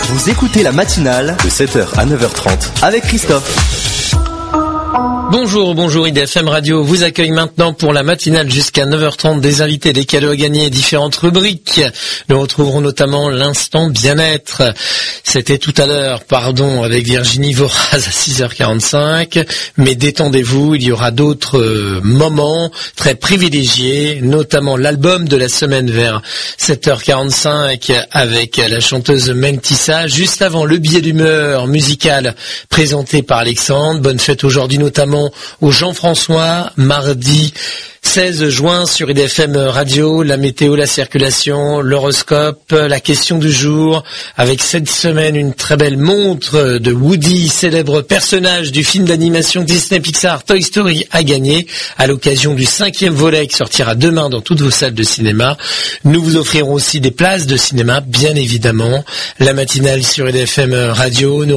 Vous écoutez la matinale de 7h à 9h30 avec Christophe. Bonjour, IDFM Radio vous accueille maintenant pour la matinale jusqu'à 9h30, des invités, des cadeaux à gagner et différentes rubriques. Nous retrouverons notamment l'instant bien-être. C'était tout à l'heure, avec Virginie Voraz à 6h45. Mais détendez-vous, il y aura d'autres moments très privilégiés, notamment l'album de la semaine vers 7h45 avec la chanteuse Mentissa. Juste avant, le billet d'humeur musical présenté par Alexandre. Bonne fête aujourd'hui notamment au Jean-François, mardi 16 juin sur IDFM Radio, la météo, la circulation, l'horoscope, la question du jour, avec cette semaine une très belle montre de Woody, célèbre personnage du film d'animation Disney Pixar Toy Story, à gagner à l'occasion du 5e volet qui sortira demain dans toutes vos salles de cinéma. Nous vous offrirons aussi des places de cinéma, bien évidemment. La matinale sur IDFM Radio, nous